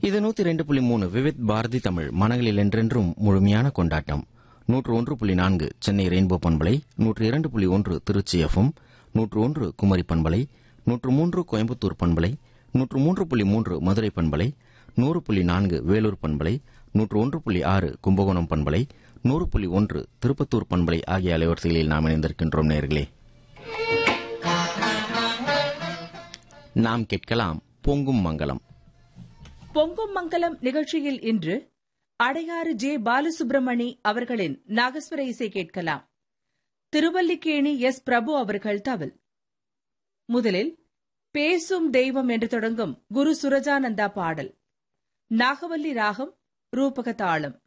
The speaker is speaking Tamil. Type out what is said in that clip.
இது 102.3 விவித் பாரதி தமிழ் மனங்களில் என்றென்றும் முழுமையான கொண்டாட்டம். 101.4 சென்னை ரெயின்போ பண்பலை, 102.1 திருச்சி எஃப்எம், 101 குமரி பண்பலை, 103 கோயம்புத்தூர் பண்பலை, 103.3 மதுரை பண்பலை, 100.4 வேலூர் பண்பலை, 101.6 கும்பகோணம் பண்பலை, 100.1 திருப்பத்தூர் பண்பலை ஆகிய அலைவரிசைகளில் நாம் இணைந்திருக்கின்றோம். நேயர்களே, நாம் கேட்கலாம் பொங்கும் மங்கலம். பொங்கும் மங்கலம் நிகழ்ச்சியில் இன்று அடையாறு ஜே. பாலசுப்ரமணி அவர்களின் நாகஸ்வர இசை கேட்கலாம். திருவல்லிக்கேணி எஸ். பிரபு அவர்கள் தவில். முதலில் பேசும் தெய்வம் என்று தொடங்கும் குரு சுரஜானந்தா பாடல். நாகவல்லி ராகம், ரூபக தாளம்.